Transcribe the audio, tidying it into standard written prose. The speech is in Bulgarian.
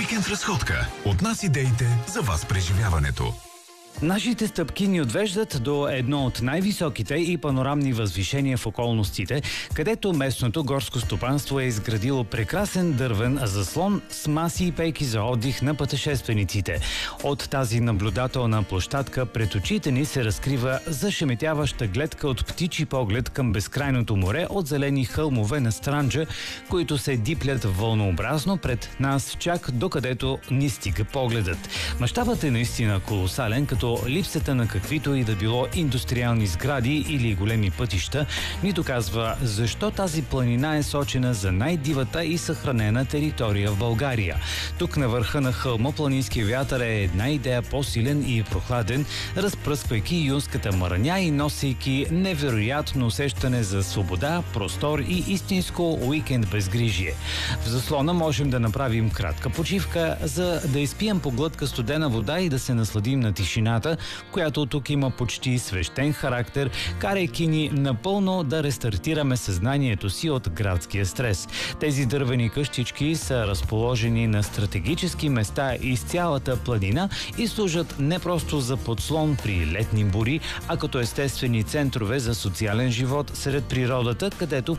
Уикенд в разходка. От нас идеите за вас преживяването. Нашите стъпки ни отвеждат до едно от най-високите и панорамни възвишения в околностите, където местното горско стопанство е изградило прекрасен дървен заслон с маси и пейки за отдих на пътешествениците. От тази наблюдателна площадка пред очите ни се разкрива зашеметяваща гледка от птичи поглед към безкрайното море от зелени хълмове на Странджа, които се диплят вълнообразно пред нас чак докъдето ни стига погледът. Мащабът е наистина колосален, като липсата на каквито и да било индустриални сгради или големи пътища ни доказва защо тази планина е сочена за най-дивата и съхранена територия в България. Тук на върха на хълма планински вятър е една идея по-силен и прохладен, разпръсквайки юнската мъраня и носейки невероятно усещане за свобода, простор и истинско уикенд безгрижие. В заслона можем да направим кратка почивка, за да изпием по глътка студена вода и да се насладим на тишината, която тук има почти свещен характер, карайки ни напълно да рестартираме съзнанието си от градския стрес. Тези дървени къщички са разположени на стратегически места из цялата планина и служат не просто за подслон при летни бури, а като естествени центрове за социален живот сред природата, където